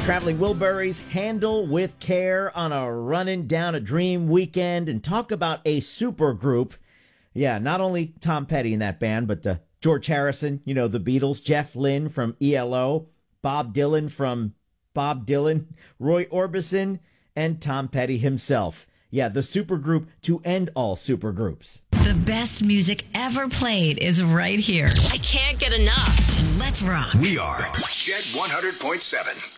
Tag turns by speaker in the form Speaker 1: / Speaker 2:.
Speaker 1: Traveling Wilburys handle with care on a running down a dream weekend and talk about a super group. Yeah, not only Tom Petty in that band, but George Harrison, you know, the Beatles, Jeff Lynne from ELO, Bob Dylan from Bob Dylan, Roy Orbison, and Tom Petty himself. Yeah, the supergroup to end all supergroups.
Speaker 2: The best music ever played is right here.
Speaker 3: I can't get enough.
Speaker 2: Let's rock.
Speaker 4: We are Jet 100.7.